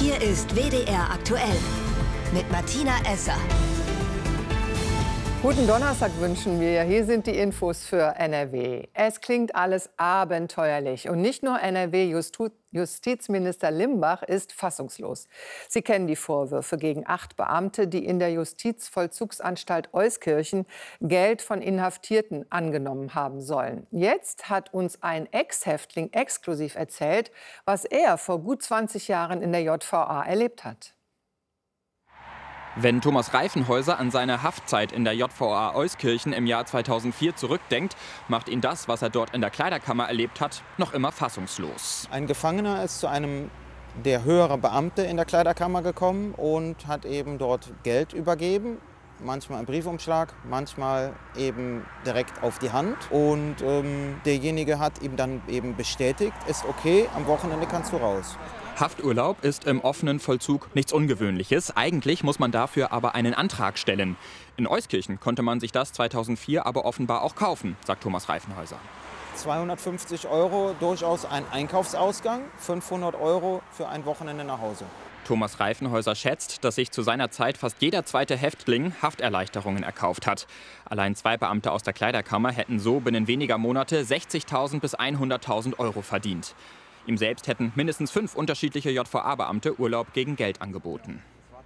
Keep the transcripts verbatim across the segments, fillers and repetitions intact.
Hier ist W D R aktuell mit Martina Esser. Guten Donnerstag wünschen wir. Hier sind die Infos für N R W. Es klingt alles abenteuerlich. Und nicht nur N R W-Justizminister Limbach ist fassungslos. Sie kennen die Vorwürfe gegen acht Beamte, die in der Justizvollzugsanstalt Euskirchen Geld von Inhaftierten angenommen haben sollen. Jetzt hat uns ein Ex-Häftling exklusiv erzählt, was er vor gut zwanzig Jahren in der J V A erlebt hat. Wenn Thomas Reifenhäuser an seine Haftzeit in der J V A Euskirchen im Jahr zweitausendvier zurückdenkt, macht ihn das, was er dort in der Kleiderkammer erlebt hat, noch immer fassungslos. Ein Gefangener ist zu einem der höheren Beamte in der Kleiderkammer gekommen und hat eben dort Geld übergeben. Manchmal im Briefumschlag, manchmal eben direkt auf die Hand. Und ähm, derjenige hat ihm dann eben bestätigt, ist okay, am Wochenende kannst du raus. Hafturlaub ist im offenen Vollzug nichts Ungewöhnliches. Eigentlich muss man dafür aber einen Antrag stellen. In Euskirchen konnte man sich das zweitausendvier aber offenbar auch kaufen, sagt Thomas Reifenhäuser. zweihundertfünfzig Euro, durchaus ein Einkaufsausgang, fünfhundert Euro für ein Wochenende nach Hause. Thomas Reifenhäuser schätzt, dass sich zu seiner Zeit fast jeder zweite Häftling Hafterleichterungen erkauft hat. Allein zwei Beamte aus der Kleiderkammer hätten so binnen weniger Monate sechzigtausend bis hunderttausend Euro verdient. Ihm selbst hätten mindestens fünf unterschiedliche J V A-Beamte Urlaub gegen Geld angeboten.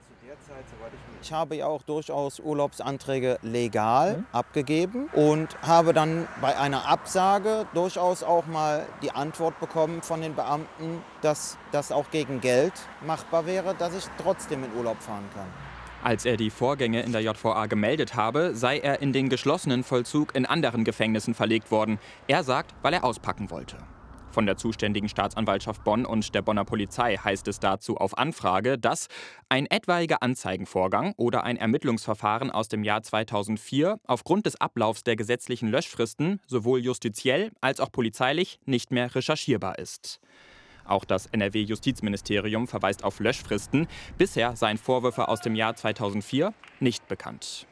Ich habe ja auch durchaus Urlaubsanträge legal mhm. abgegeben und habe dann bei einer Absage durchaus auch mal die Antwort bekommen von den Beamten, dass das auch gegen Geld machbar wäre, dass ich trotzdem in Urlaub fahren kann. Als er die Vorgänge in der J V A gemeldet habe, sei er in den geschlossenen Vollzug in anderen Gefängnissen verlegt worden. Er sagt, weil er auspacken wollte. Von der zuständigen Staatsanwaltschaft Bonn und der Bonner Polizei heißt es dazu auf Anfrage, dass ein etwaiger Anzeigenvorgang oder ein Ermittlungsverfahren aus dem Jahr zweitausendvier aufgrund des Ablaufs der gesetzlichen Löschfristen sowohl justiziell als auch polizeilich nicht mehr recherchierbar ist. Auch das N R W-Justizministerium verweist auf Löschfristen. Bisher seien Vorwürfe aus dem Jahr zweitausendvier nicht bekannt.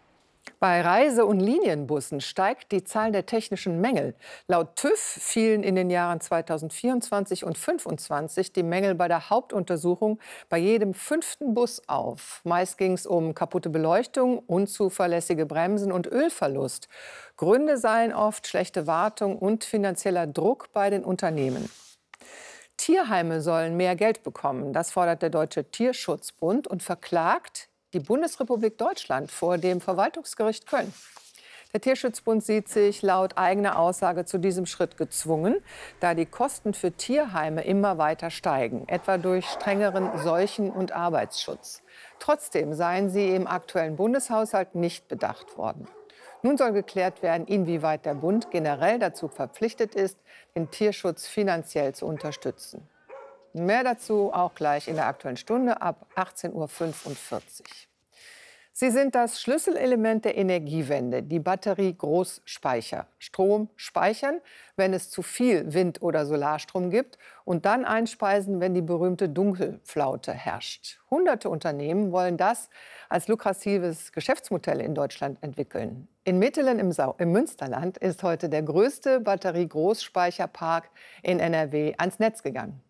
Bei Reise- und Linienbussen steigt die Zahl der technischen Mängel. Laut TÜV fielen in den Jahren zweitausendvierundzwanzig und zweitausendfünfundzwanzig die Mängel bei der Hauptuntersuchung bei jedem fünften Bus auf. Meist ging es um kaputte Beleuchtung, unzuverlässige Bremsen und Ölverlust. Gründe seien oft schlechte Wartung und finanzieller Druck bei den Unternehmen. Tierheime sollen mehr Geld bekommen. Das fordert der Deutsche Tierschutzbund und verklagt die Bundesrepublik Deutschland vor dem Verwaltungsgericht Köln. Der Tierschutzbund sieht sich laut eigener Aussage zu diesem Schritt gezwungen, da die Kosten für Tierheime immer weiter steigen, etwa durch strengeren Seuchen- und Arbeitsschutz. Trotzdem seien sie im aktuellen Bundeshaushalt nicht bedacht worden. Nun soll geklärt werden, inwieweit der Bund generell dazu verpflichtet ist, den Tierschutz finanziell zu unterstützen. Mehr dazu auch gleich in der Aktuellen Stunde ab achtzehn Uhr fünfundvierzig. Sie sind das Schlüsselelement der Energiewende, die Batterie-Großspeicher. Strom speichern, wenn es zu viel Wind- oder Solarstrom gibt und dann einspeisen, wenn die berühmte Dunkelflaute herrscht. Hunderte Unternehmen wollen das als lukratives Geschäftsmodell in Deutschland entwickeln. In Mettelen im, Sau im Münsterland ist heute der größte Batterie-Großspeicherpark in N R W ans Netz gegangen.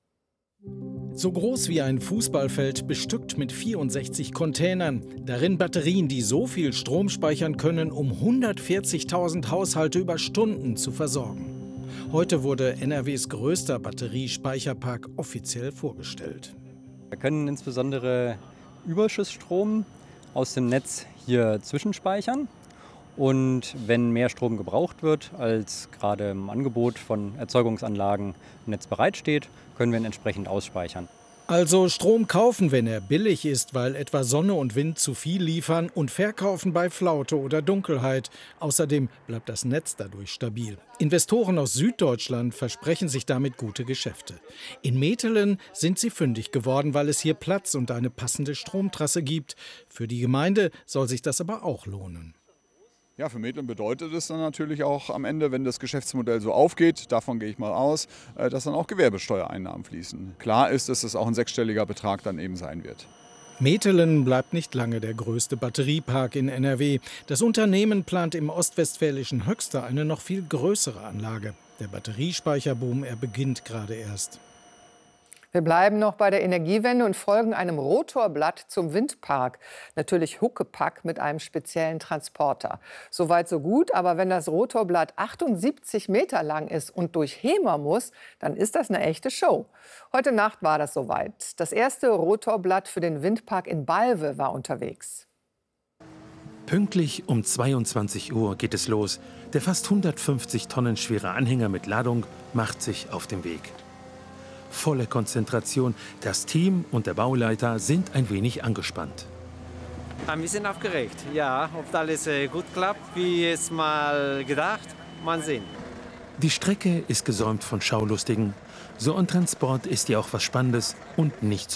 So groß wie ein Fußballfeld, bestückt mit vierundsechzig Containern. Darin Batterien, die so viel Strom speichern können, um hundertvierzigtausend Haushalte über Stunden zu versorgen. Heute wurde N R Ws größter Batteriespeicherpark offiziell vorgestellt. Wir können insbesondere Überschussstrom aus dem Netz hier zwischenspeichern. Und wenn mehr Strom gebraucht wird, als gerade im Angebot von Erzeugungsanlagen im Netz bereitsteht, können wir ihn entsprechend ausspeichern. Also Strom kaufen, wenn er billig ist, weil etwa Sonne und Wind zu viel liefern, und verkaufen bei Flaute oder Dunkelheit. Außerdem bleibt das Netz dadurch stabil. Investoren aus Süddeutschland versprechen sich damit gute Geschäfte. In Mettelen sind sie fündig geworden, weil es hier Platz und eine passende Stromtrasse gibt. Für die Gemeinde soll sich das aber auch lohnen. Ja, für Mettlen bedeutet es dann natürlich auch am Ende, wenn das Geschäftsmodell so aufgeht, davon gehe ich mal aus, dass dann auch Gewerbesteuereinnahmen fließen. Klar ist, dass es auch ein sechsstelliger Betrag dann eben sein wird. Mettelen bleibt nicht lange der größte Batteriepark in N R W. Das Unternehmen plant im ostwestfälischen Höxter eine noch viel größere Anlage. Der Batteriespeicherboom, er beginnt gerade erst. Wir bleiben noch bei der Energiewende und folgen einem Rotorblatt zum Windpark. Natürlich Huckepack mit einem speziellen Transporter. Soweit so gut, aber wenn das Rotorblatt achtundsiebzig Meter lang ist und durch Hemer muss, dann ist das eine echte Show. Heute Nacht war das soweit. Das erste Rotorblatt für den Windpark in Balve war unterwegs. Pünktlich um zweiundzwanzig Uhr geht es los. Der fast hundertfünfzig Tonnen schwere Anhänger mit Ladung macht sich auf den Weg. Volle Konzentration. Das Team und der Bauleiter sind ein wenig angespannt. Ein bisschen aufgeregt, ja. Ob alles äh, gut klappt, wie es mal gedacht, mal sehen. Die Strecke ist gesäumt von Schaulustigen. So ein Transport ist ja auch was Spannendes und nicht